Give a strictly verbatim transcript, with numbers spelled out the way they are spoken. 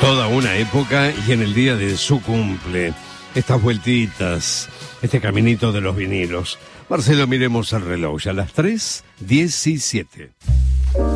Toda una época y en el día de su cumple. Estas vueltitas, este caminito de los vinilos. Marcelo, miremos el reloj, ya a las tres diecisiete.